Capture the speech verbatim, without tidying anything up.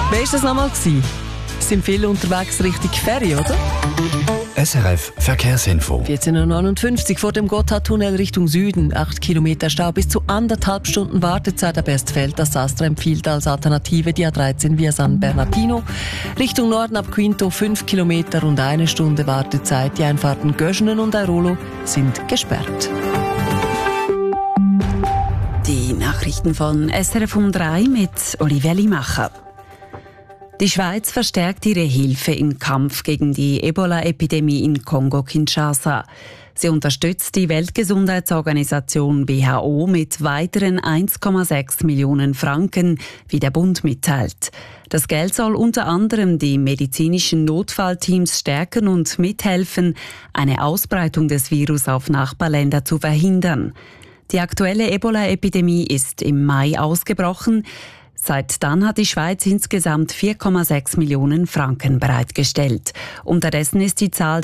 Wer war das nochmal? Sind viele unterwegs Richtung Ferien, oder? S R F Verkehrsinfo. vierzehn Uhr neunundfünfzig vor dem Gotthardtunnel Richtung Süden. acht Kilometer Stau bis zu anderthalb Stunden Wartezeit. Ab Bestfeld. Das Astra empfiehlt als Alternative die A dreizehn via San Bernardino. Richtung Norden ab Quinto fünf Kilometer und eine Stunde Wartezeit. Die Einfahrten Göschenen und Airolo sind gesperrt. Die Nachrichten von S R F um drei mit Olivia Limacher. Die Schweiz verstärkt ihre Hilfe im Kampf gegen die Ebola-Epidemie in Kongo-Kinshasa. Sie unterstützt die Weltgesundheitsorganisation W H O mit weiteren eins Komma sechs Millionen Franken, wie der Bund mitteilt. Das Geld soll unter anderem die medizinischen Notfallteams stärken und mithelfen, eine Ausbreitung des Virus auf Nachbarländer zu verhindern. Die aktuelle Ebola-Epidemie ist im Mai ausgebrochen. Seit dann hat die Schweiz insgesamt vier Komma sechs Millionen Franken bereitgestellt. Unterdessen ist die Zahl